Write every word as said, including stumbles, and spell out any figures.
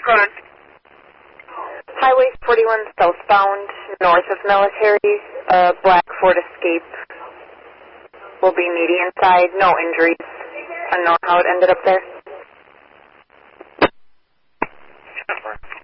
ahead. Highway forty-one southbound, north of Military, uh, black Ford Escape will be needy inside, no injuries. Unknown how it ended up there.